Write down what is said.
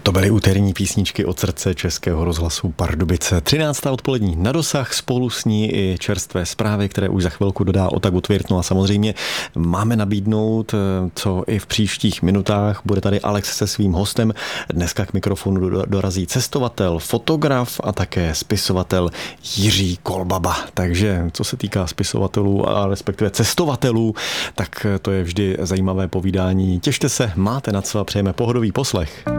To byly úterní písničky od srdce Českého rozhlasu Pardubice. 13. odpolední na dosah, spolu s ní i čerstvé zprávy, které už za chvilku dodá Otak Utvirt. No a samozřejmě máme nabídnout, co i v příštích minutách. Bude tady Alex se svým hostem. Dneska k mikrofonu dorazí cestovatel, fotograf a také spisovatel Jiří Kolbaba. Takže co se týká spisovatelů a respektive cestovatelů, tak to je vždy zajímavé povídání. Těšte se, máte na co a přejeme pohodový poslech.